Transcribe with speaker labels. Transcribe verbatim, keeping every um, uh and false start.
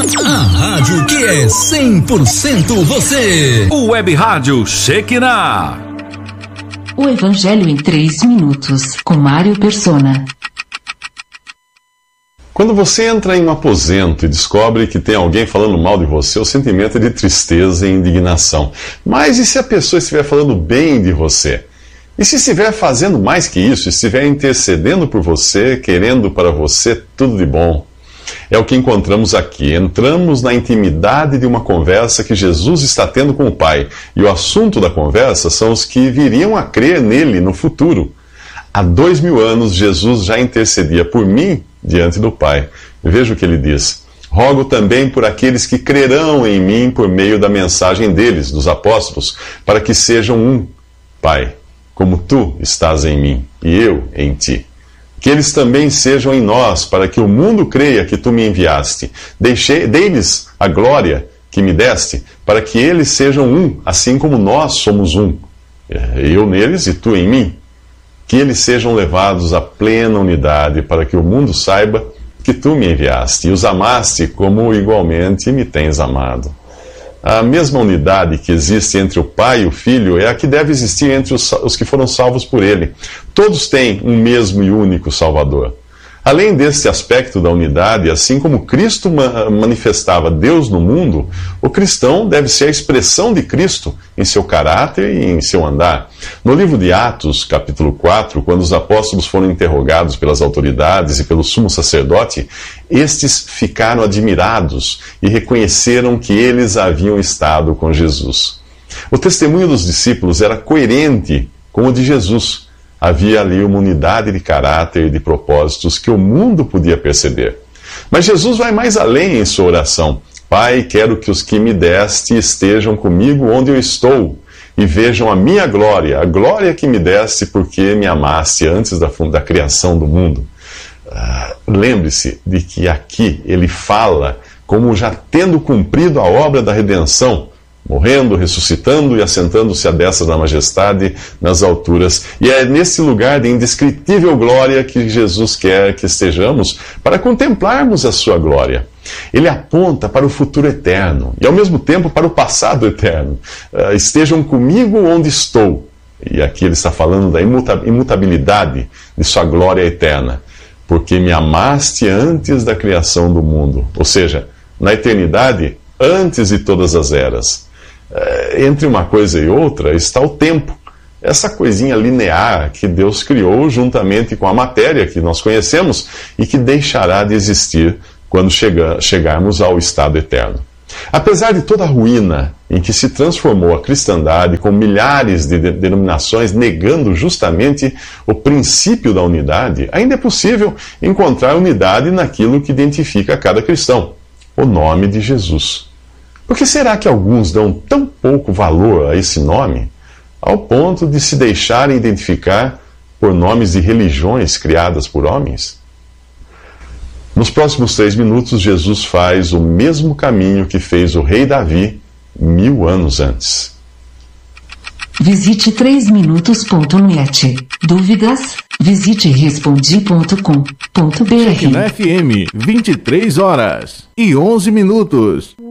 Speaker 1: A rádio que é cem por cento você.
Speaker 2: O Web Rádio Shekinah.
Speaker 3: O Evangelho em três minutos, com Mário Persona.
Speaker 4: Quando você entra em um aposento e descobre que tem alguém falando mal de você, o sentimento é de tristeza e indignação. Mas e se a pessoa estiver falando bem de você? E se estiver fazendo mais que isso, estiver intercedendo por você, querendo para você tudo de bom? É o que encontramos aqui. Entramos na intimidade de uma conversa que Jesus está tendo com o Pai. E o assunto da conversa são os que viriam a crer nele no futuro. Há dois mil anos, Jesus já intercedia por mim diante do Pai. Veja o que ele diz. Rogo também por aqueles que crerão em mim por meio da mensagem deles, dos apóstolos, para que sejam um, Pai, como tu estás em mim e eu em ti. Que eles também sejam em nós, para que o mundo creia que tu me enviaste. Deixei, dei-lhes a glória que me deste, para que eles sejam um, assim como nós somos um. Eu neles e tu em mim. Que eles sejam levados à plena unidade, para que o mundo saiba que tu me enviaste e os amaste como igualmente me tens amado. A mesma unidade que existe entre o Pai e o Filho é a que deve existir entre os, os que foram salvos por Ele. Todos têm um mesmo e único Salvador. Além deste aspecto da unidade, assim como Cristo manifestava Deus no mundo, o cristão deve ser a expressão de Cristo em seu caráter e em seu andar. No livro de Atos, capítulo quatro, quando os apóstolos foram interrogados pelas autoridades e pelo sumo sacerdote, estes ficaram admirados e reconheceram que eles haviam estado com Jesus. O testemunho dos discípulos era coerente com o de Jesus. Havia ali uma unidade de caráter e de propósitos que o mundo podia perceber. Mas Jesus vai mais além em sua oração. Pai, quero que os que me deste estejam comigo onde eu estou e vejam a minha glória, a glória que me deste porque me amaste antes da, da criação do mundo. Uh, lembre-se de que aqui ele fala como já tendo cumprido a obra da redenção, morrendo, ressuscitando e assentando-se à destra da majestade nas alturas. E é nesse lugar de indescritível glória que Jesus quer que estejamos para contemplarmos a sua glória. Ele aponta para o futuro eterno e, ao mesmo tempo, para o passado eterno. Uh, estejam comigo onde estou. E aqui ele está falando da imutabilidade de sua glória eterna. Porque me amaste antes da criação do mundo. Ou seja, na eternidade, antes de todas as eras. Entre uma coisa e outra está o tempo, essa coisinha linear que Deus criou juntamente com a matéria que nós conhecemos e que deixará de existir quando chega, chegarmos ao estado eterno. Apesar de toda a ruína em que se transformou a cristandade, com milhares de denominações negando justamente o princípio da unidade, ainda é possível encontrar unidade naquilo que identifica cada cristão, o nome de Jesus. Por que será que alguns dão tão pouco valor a esse nome, ao ponto de se deixarem identificar por nomes de religiões criadas por homens? Nos próximos três minutos, Jesus faz o mesmo caminho que fez o rei Davi mil anos antes.
Speaker 3: Visite três minutos ponto net. Dúvidas? Visite respondi ponto com ponto br.
Speaker 2: Shekinah F M, vinte e três horas e onze minutos.